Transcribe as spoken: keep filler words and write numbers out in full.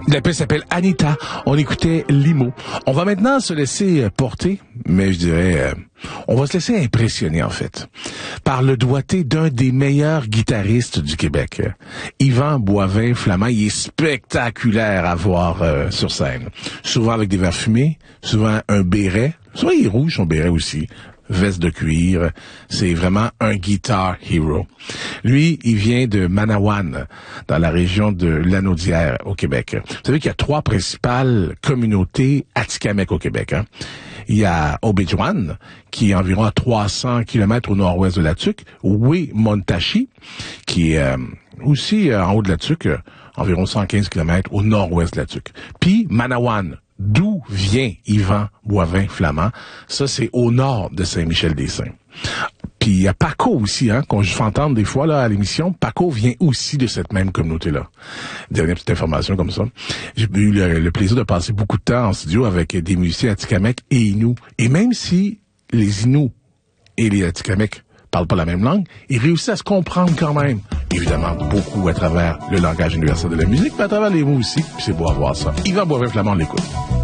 La pièce s'appelle Anita. On écoutait Limo. On va maintenant se laisser porter, mais je dirais, euh, on va se laisser impressionner en fait, par le doigté d'un des meilleurs guitaristes du Québec. Yvan Boivin-Flamand, il est spectaculaire à voir euh, sur scène. Souvent avec des verres fumés, souvent un béret, souvent il est rouge son béret aussi. Veste de cuir, c'est vraiment un guitar hero. Lui, il vient de Manawan, dans la région de Lanaudière, au Québec. Vous savez qu'il y a trois principales communautés atikamekw au Québec. Hein? Il y a Obidjwan, qui est environ à trois cents kilomètres au nord-ouest de la Tuque. Wemontashi, qui est euh, aussi euh, en haut de la Tuque, euh, environ cent quinze kilomètres au nord-ouest de la Tuque. Puis Manawan, d'où vient Yvan Boivin-Flamand. Ça, c'est au nord de Saint-Michel-des-Saints. Puis il y a Paco aussi, hein, qu'on fait entendre des fois là à l'émission. Paco vient aussi de cette même communauté-là. Dernière petite information comme ça. J'ai eu le, le plaisir de passer beaucoup de temps en studio avec des musiciens atikamekw et Innu. Et même si les Innu et les atikamekw parlent pas la même langue, ils réussissent à se comprendre quand même. Évidemment, beaucoup à travers le langage universel de la musique, mais à travers les mots aussi. Puis c'est beau à voir ça. Yvan Boivin-Flamand, on l'écoute.